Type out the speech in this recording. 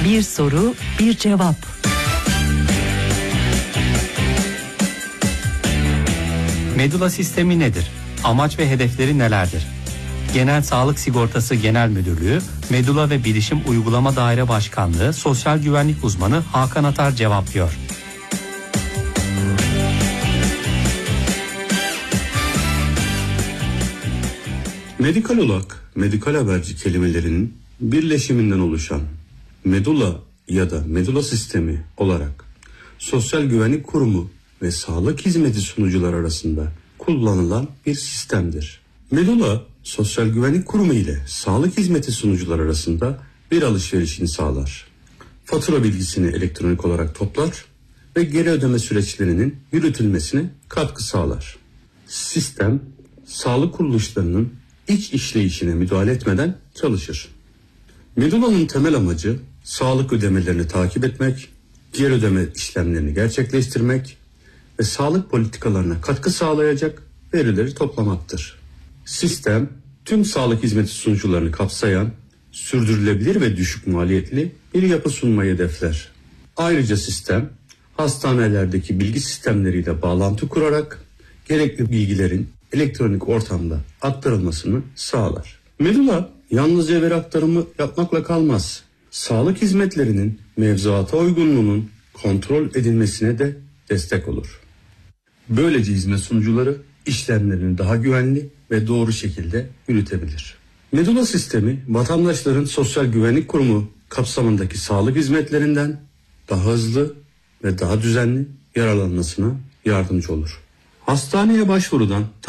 Bir soru, bir cevap. Medula sistemi nedir? Amaç ve hedefleri nelerdir? Genel Sağlık Sigortası Genel Müdürlüğü, Medula ve Bilişim Uygulama Daire Başkanlığı Sosyal Güvenlik Uzmanı Hakan Atar cevaplıyor. Medikalolog, medikal haberci kelimelerinin birleşiminden oluşan medula ya da medula sistemi olarak Sosyal Güvenlik Kurumu ve sağlık hizmeti sunucular arasında kullanılan bir sistemdir. Medula, Sosyal Güvenlik Kurumu ile sağlık hizmeti sunucular arasında bir alışverişini sağlar. Fatura bilgisini elektronik olarak toplar ve geri ödeme süreçlerinin yürütülmesine katkı sağlar. Sistem, sağlık kuruluşlarının iç işleyişine müdahale etmeden çalışır. Medula'nın temel amacı sağlık ödemelerini takip etmek, geri ödeme işlemlerini gerçekleştirmek ve sağlık politikalarına katkı sağlayacak verileri toplamaktır. Sistem, tüm sağlık hizmeti sunucularını kapsayan, sürdürülebilir ve düşük maliyetli bir yapı sunmayı hedefler. Ayrıca sistem, hastanelerdeki bilgi sistemleriyle bağlantı kurarak gerekli bilgilerin elektronik ortamda aktarılmasını sağlar. Medula yalnızca veri aktarımı yapmakla kalmaz. Sağlık hizmetlerinin mevzuata uygunluğunun kontrol edilmesine de destek olur. Böylece hizmet sunucuları işlemlerini daha güvenli ve doğru şekilde yürütebilir. Medula sistemi vatandaşların Sosyal Güvenlik Kurumu kapsamındaki sağlık hizmetlerinden daha hızlı ve daha düzenli yararlanmasına yardımcı olur. Hastaneye başvurudan